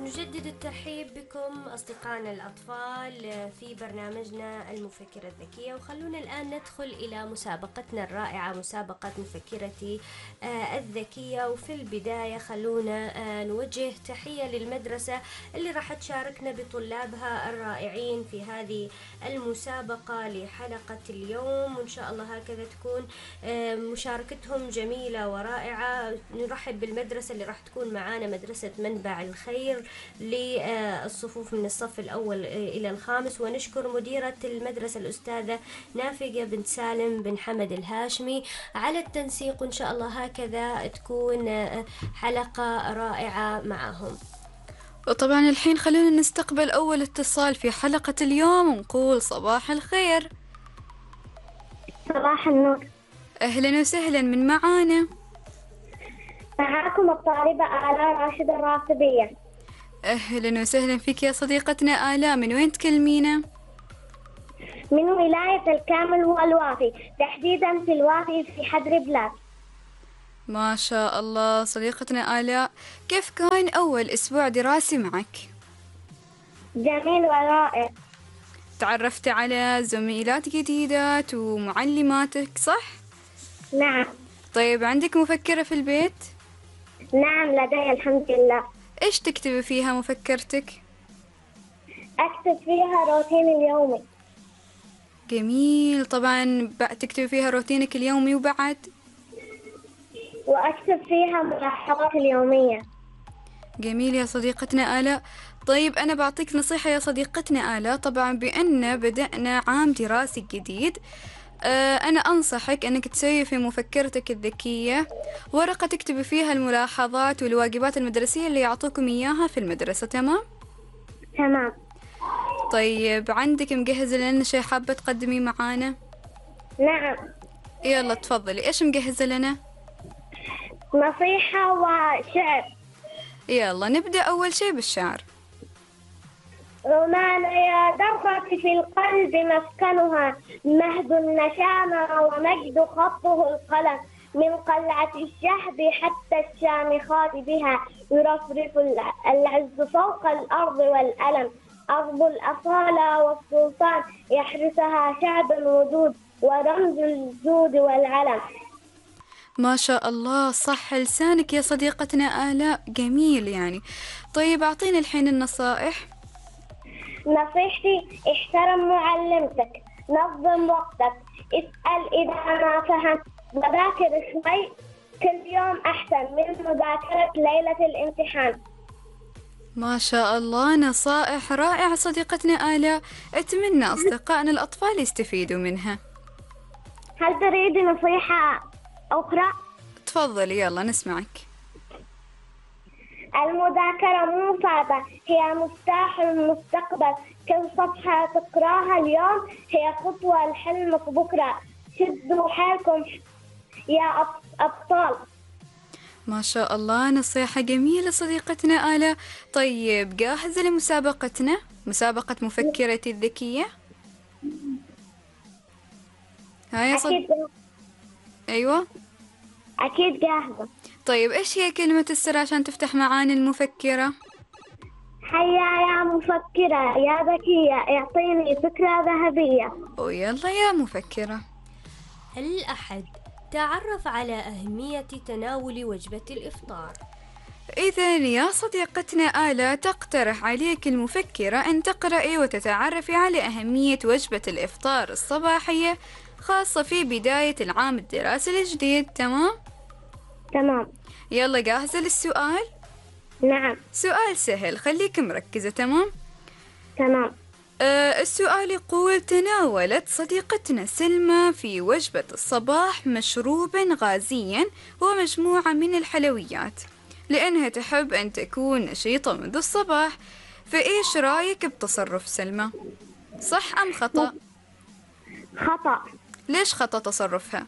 نجدد الترحيب بكم أصدقائنا الأطفال في برنامجنا المفكرة الذكية، وخلونا الآن ندخل إلى مسابقتنا الرائعة، مسابقة مفكرتي الذكية. وفي البداية خلونا نوجه تحية للمدرسة اللي راح تشاركنا بطلابها الرائعين في هذه المسابقة لحلقة اليوم، وإن شاء الله هكذا تكون مشاركتهم جميلة ورائعة. نرحب بالمدرسة اللي راح تكون معانا، مدرسة منبع الخير للصفوف من الصف الأول إلى الخامس، ونشكر مديرة المدرسة الأستاذة نافقة بنت سالم بن حمد الهاشمي على التنسيق، وإن شاء الله هكذا تكون حلقة رائعة معهم. وطبعا الحين خلونا نستقبل أول اتصال في حلقة اليوم ونقول صباح الخير. صباح النور. أهلا وسهلا، من معانا؟ معاكم الطالبة آلاء راشد الرافدية. أهلا وسهلا فيك يا صديقتنا آلاء، من وين تكلمينا؟ من ولاية الكامل والوافي، تحديدا في الوافي في حدر بلاد. ما شاء الله صديقتنا آلاء، كيف كان أول أسبوع دراسي معك؟ جميل ورائع. تعرفت على زميلات جديدات ومعلماتك صح؟ نعم. طيب عندك مفكرة في البيت؟ نعم لدي الحمد لله. إيش تكتبي فيها مفكرتك؟ أكتب فيها روتين اليومي. جميل، طبعا تكتبي فيها روتينك اليومي وبعد؟ وأكتب فيها ملاحظات اليومية. جميل يا صديقتنا آلاء. طيب أنا بعطيك نصيحة يا صديقتنا آلاء، طبعا بأن بدأنا عام دراسي جديد، أنا أنصحك أنك تسوي في مفكرتك الذكية ورقة تكتبي فيها الملاحظات والواجبات المدرسية اللي يعطوكم إياها في المدرسة. تمام؟ تمام. طيب عندك مجهزة لنا شيء حابة تقدمي معانا؟ نعم. يلا تفضلي، إيش مجهزة لنا؟ نصيحة وشعر. يلا نبدأ أول شيء بالشعر. رومان يا درة في القلب مسكنها، مهد النشامة ومجد خطه القلم، من قلعة الشهب حتى الشامخات بها، يرفرف العز فوق الأرض والألم، أرض الأصالة والسلطان يحرسها شعب الوجود، ورمز الجود والعلم. ما شاء الله، صح لسانك يا صديقتنا آلاء، جميل يعني. طيب أعطينا الحين النصائح. نصيحتي احترم معلمتك، نظم وقتك، اسأل إذا ما فهمت، وذاكر شوي، كل يوم أحسن من مذاكرة ليلة الامتحان. ما شاء الله، نصائح رائعة صديقتنا آلاء، أتمنى أصدقائنا الأطفال يستفيدوا منها. هل تريد نصيحة أخرى؟ تفضلي يلا نسمعك. المذاكرة مو صعبة، هي مفتاح المستقبل، كل صفحة تقراها اليوم هي خطوة لحلمك بكرة، شدوا حيلكم يا أبطال. ما شاء الله، نصيحة جميلة صديقتنا آلاء. طيب جاهزة لمسابقتنا، مسابقة مفكرتي الذكية؟ ها يا أكيد. أيوة أكيد جاهزة. طيب إيش هي كلمة السر عشان تفتح معانا المفكرة؟ هيا يا مفكرة يا ذكية، اعطيني فكرة ذهبية. ويلا يا مفكرة. الأحد، تعرف على أهمية تناول وجبة الإفطار. إذا يا صديقتنا آلاء، تقترح عليك المفكرة أن تقرأي وتتعرفي على أهمية وجبة الإفطار الصباحية، خاصة في بداية العام الدراسي الجديد. تمام؟ تمام. يلا جاهزة للسؤال؟ نعم. سؤال سهل، خليك مركزة. تمام؟ تمام. السؤال يقول: تناولت صديقتنا سلمى في وجبة الصباح مشروبا غازيا ومجموعة من الحلويات، لأنها تحب أن تكون نشيطة منذ الصباح، فإيش رأيك بتصرف سلمى؟ صح أم خطأ؟ خطأ. ليش خطأ تصرفها؟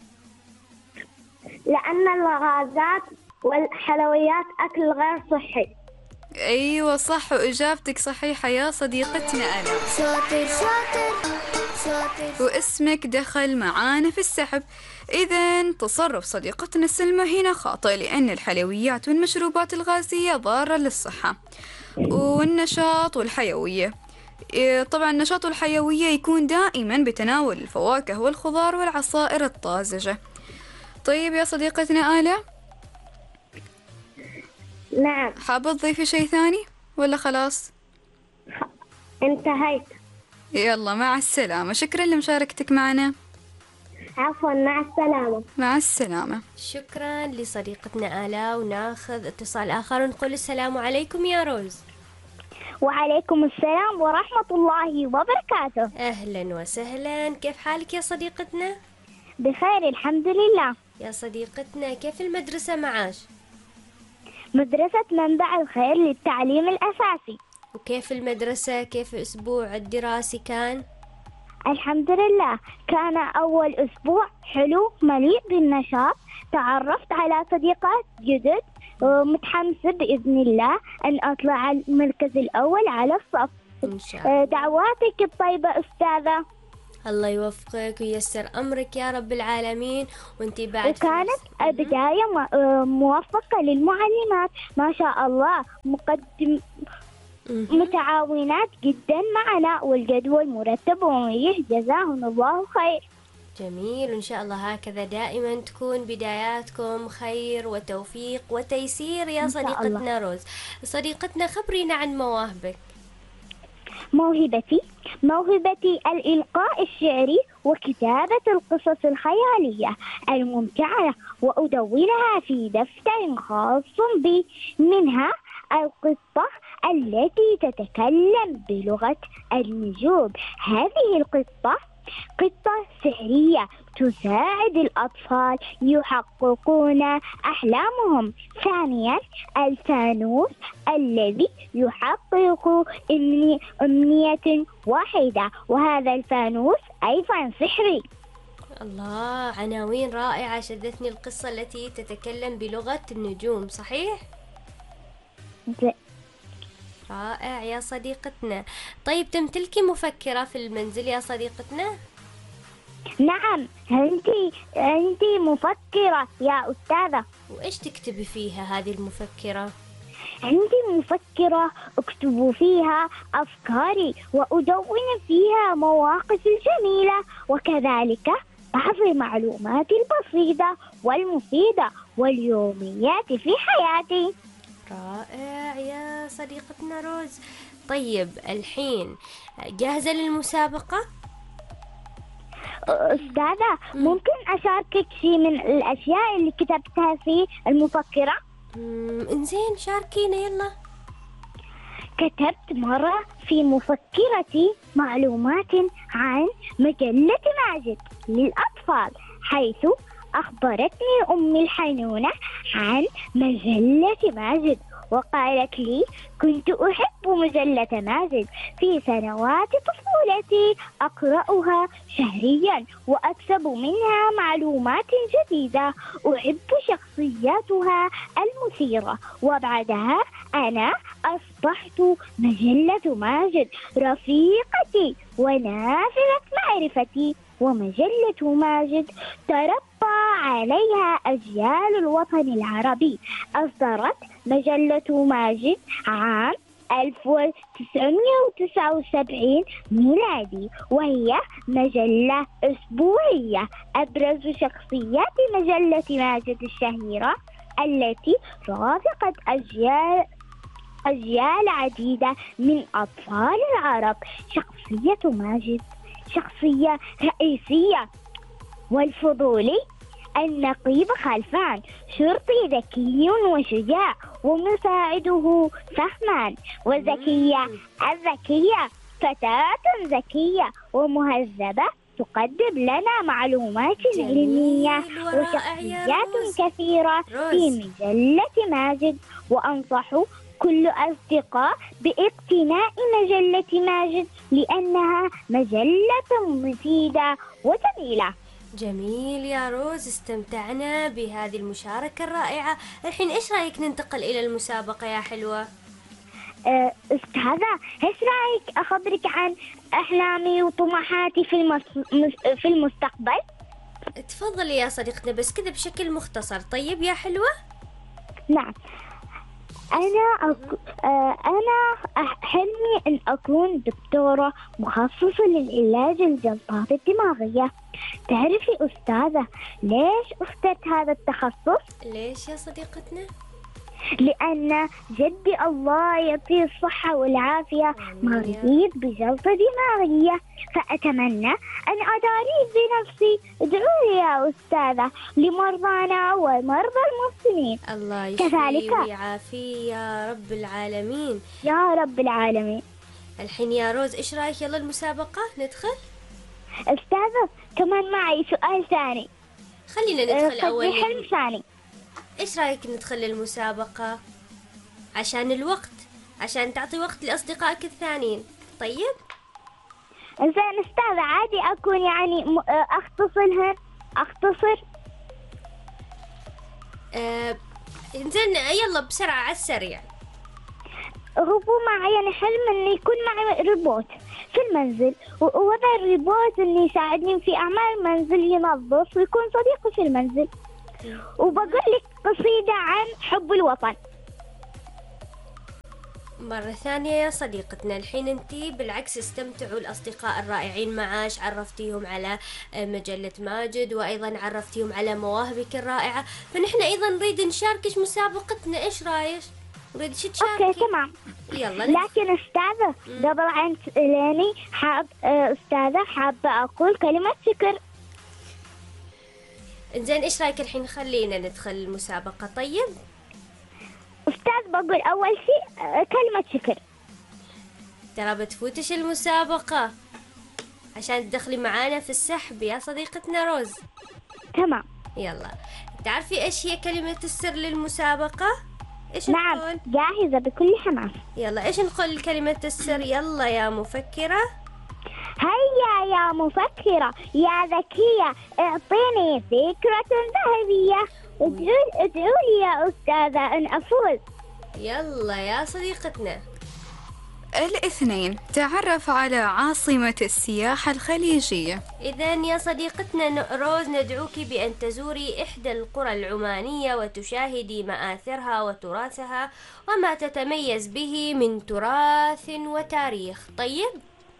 لأن الغازات والحلويات أكل غير صحي. أيوة صح، وإجابتك صحيحة يا صديقتنا آلاء. شاطر شاطر شاطر. واسمك دخل معانا في السحب. إذن تصرف صديقتنا سلمى هنا خاطئ، لأن الحلويات والمشروبات الغازية ضارة للصحة. والنشاط والحيوية. طبعا النشاط والحيوية يكون دائما بتناول الفواكه والخضار والعصائر الطازجة. طيب يا صديقتنا آلاء، نعم. حابة تضيفي شيء ثاني ولا خلاص؟ انتهيت. يلا مع السلامة، شكرا لمشاركتك معنا. عفوا، مع السلامة. مع السلامة. شكرا لصديقتنا آلاء، وناخذ اتصال آخر ونقول السلام عليكم يا روز. وعليكم السلام ورحمة الله وبركاته. أهلا وسهلا، كيف حالك يا صديقتنا؟ بخير الحمد لله. يا صديقتنا كيف المدرسة معاش؟ مدرسة منبع الخير للتعليم الأساسي. وكيف المدرسة؟ كيف الأسبوع الدراسي كان؟ الحمد لله، كان أول أسبوع حلو مليء بالنشاط. تعرفت على صديقات جدد ومتحمسة بإذن الله أن أطلع المركز الأول على الصف. إن شاء الله. دعواتك الطيبة أستاذة. الله يوفقك وييسر أمرك يا رب العالمين. وانتي بعد وكانت بداية موفقة للمعلمات، ما شاء الله، متعاونات جدا معنا، والجدول مرتب ومريح، جزاهم الله خير. جميل، وإن شاء الله هكذا دائما تكون بداياتكم خير وتوفيق وتيسير يا صديقتنا روز. صديقتنا خبرينا عن مواهبك. موهبتي الإلقاء الشعري وكتابة القصص الخيالية الممتعة، وأدونها في دفتر خاص بي، منها القصة التي تتكلم بلغة النجوم. هذه القصة قصة سحرية تساعد الأطفال يحققون أحلامهم. ثانيا، الفانوس الذي يحقق أمنية واحدة، وهذا الفانوس أيضا سحري. الله، عناوين رائعة، شدتني القصة التي تتكلم بلغة النجوم، صحيح؟ رائع يا صديقتنا. طيب، تمتلكي مفكرة في المنزل يا صديقتنا؟ نعم، أنت مفكرة يا أستاذة. وإيش تكتبي فيها هذه المفكرة؟ عندي مفكرة أكتب فيها أفكاري وأدون فيها مواقف جميلة، وكذلك بعض المعلومات البسيطة والمفيدة واليوميات في حياتي. رائع يا صديقتنا روز. طيب، الحين جاهزة للمسابقة؟ أستاذة، ممكن أشاركك شيء من الأشياء اللي كتبتها في المفكرة؟ إنزين، شاركينا يلا. كتبت مرة في مفكرتي معلومات عن مجلة ماجد للأطفال، حيث أخبرتني أمي الحنونة عن مجلة ماجد، وقالت لي كنت أحب مجلة ماجد في سنوات طفولتي، أقرأها شهريا وأكسب منها معلومات جديدة، أحب شخصياتها المثيرة، وبعدها أنا أصبحت مجلة ماجد رفيقتي ونافذة معرفتي. ومجلة ماجد تربى عليها أجيال الوطن العربي. أصدرت مجلة ماجد عام 1979 ميلادي، وهي مجلة أسبوعية. أبرز شخصيات مجلة ماجد الشهيرة التي رافقت أجيال عديدة من أطفال العرب. شخصية ماجد شخصية رئيسية، والفضولي النقيب خلفان، شرطي ذكي وشجاع، ومساعده فهمان، وزكية الذكية فتاة ذكية ومهذبة تقدم لنا معلومات علمية وشخصيات كثيرة في مجلة ماجد. وأنصح كل أصدقاء باقتناء مجلة ماجد لأنها مجلة مفيدة وجميلة. جميل يا روز، استمتعنا بهذه المشاركة الرائعة. الحين إيش رأيك ننتقل إلى المسابقة يا حلوة؟ أستاذة، إيش رأيك أخبرك عن أحلامي وطموحاتي في المستقبل؟ تفضلي يا صديقتنا، بس كذا بشكل مختصر. طيب يا حلوة؟ نعم. أنا حلمي أن أكون دكتورة مخصصة للعلاج الجلطات الدماغية. تعرفي أستاذة ليش اخترت هذا التخصص؟ ليش يا صديقتنا؟ لأن جدي الله يعطيه الصحة والعافية مريض بجلطة دماغية، فأتمنى أن أداريه بنفسي. ادعوا لي يا أستاذة لمرضانا ومرضى المسلمين. الله يشفيه ويعافيه يا رب العالمين. يا رب العالمين. الحين يا روز إيش رأيك يلا المسابقة ندخل؟ أستاذة كمان معي سؤال ثاني. خلينا ندخل أول. حلم ثاني. إيش رأيك ندخل المسابقة عشان الوقت، عشان تعطي وقت لأصدقائك الثانيين؟ طيب إنزين أستاذة عادي أكون يعني أختصر. إنزين يلا بسرعة على السريع. هو معي يعني حلم إنه يكون معي روبوت في المنزل، ووضع الروبوت إنه يساعدني في أعمال المنزل، ينظف ويكون صديقي في المنزل. وبقول لك قصيدة عن حب الوطن. مرة ثانية يا صديقتنا، الحين انتي بالعكس استمتعوا الأصدقاء الرائعين معاش، عرفتيهم على مجلة ماجد وأيضا عرفتيهم على مواهبك الرائعة، فنحن أيضا نريد نشاركش مسابقتنا. إيش رايك؟ نريد تشاركي؟ أوكي تمام. يلا لكن أستاذة قبل أن تسأليني أستاذة حابة أقول كلمة شكر. إنزين إيش رايك الحين خلينا ندخل المسابقة؟ طيب أستاذ بقول أول شيء كلمة شكر. ترى بتفوتش المسابقة عشان تدخلي معانا في السحب يا صديقتنا روز. تمام. يلا تعرفي إيش هي كلمة السر للمسابقة؟ إيش نعم نقول؟ جاهزة بكل حماس. يلا إيش نقول كلمة السر؟ يلا يا مفكرة. هيا يا مفكرة يا ذكية اعطيني فكرة ذهبية. ادعوا لي يا أستاذة أن أفوز. يلا يا صديقتنا. الاثنين تعرف على عاصمة السياحة الخليجية. إذن يا صديقتنا روز ندعوك بأن تزوري إحدى القرى العمانية وتشاهدي مآثرها وتراثها وما تتميز به من تراث وتاريخ. طيب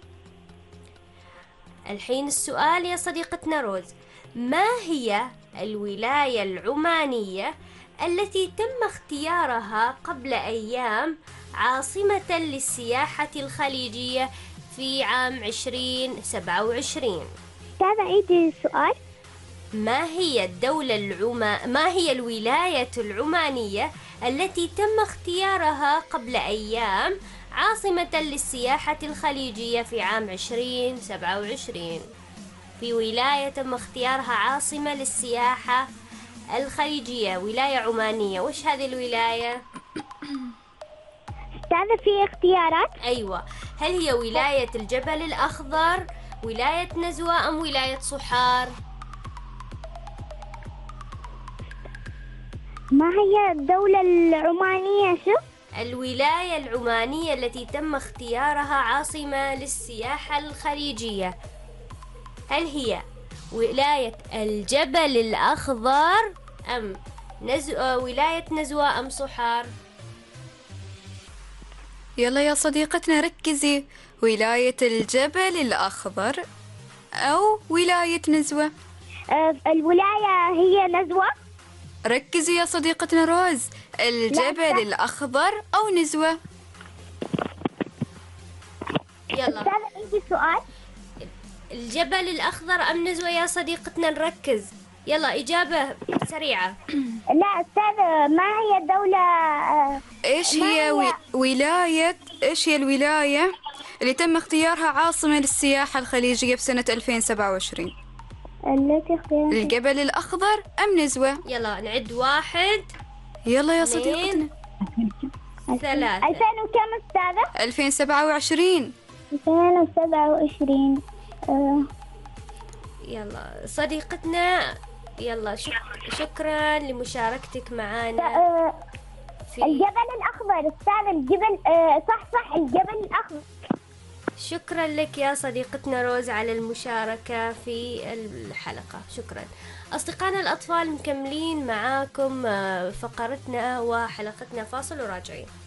الحين السؤال يا صديقتنا روز، ما هي الولاية العمانية التي تم اختيارها قبل أيام عاصمة للسياحة الخليجية في عام 2027؟ أستاذة عيدي السؤال. ما هي الولاية العمانية التي تم اختيارها قبل أيام عاصمة للسياحة الخليجية في عام 2027؟ في ولاية تم اختيارها عاصمة للسياحة الخليجية، ولاية عمانية. وش هذه الولاية؟ أستاذة في اختيارات؟ أيوة، هل هي ولاية الجبل الأخضر، ولاية نزوة، أم ولاية صحار؟ ما هي الدولة العمانية شو؟ الولاية العمانية التي تم اختيارها عاصمة للسياحة الخليجية، هل هي ولاية الجبل الأخضر أم ولاية نزوة أم صحار؟ يلا يا صديقتنا ركزي، ولاية الجبل الأخضر أو ولاية نزوة؟ الولاية هي نزوة. ركزي يا صديقتنا روز، الجبل الأخضر أو نزوة؟ يلا أستاذة عندي سؤال. الجبل الأخضر أم نزوة يا صديقتنا؟ نركز، يلا إجابة سريعة. لا أستاذة، ما هي الدولة إيش هي إيش هي الولاية اللي تم اختيارها عاصمة للسياحة الخليجية في سنة 2027؟ التي اختيارها الجبل الأخضر أم نزوة؟ يلا نعد 1 يلا يا صديقتنا. 3 2000 وكم أستاذة؟ 2027. 2027. يلا صديقتنا، يلا شكرا لمشاركتك معنا في الجبل الأخضر أستاذ. الجبل صح الجبل الأخضر. شكرا لك يا صديقتنا روز على المشاركة في الحلقة. شكرا. أصدقائنا الأطفال، مكملين معاكم فقرتنا وحلقتنا، فاصل وراجعين.